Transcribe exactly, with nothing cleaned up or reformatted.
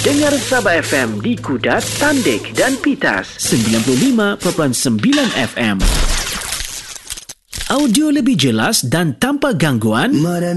Dengar Sabah F M di Kudat, Tandik dan Pitas. sembilan puluh lima perpuluhan sembilan F M. Audio lebih jelas dan tanpa gangguan.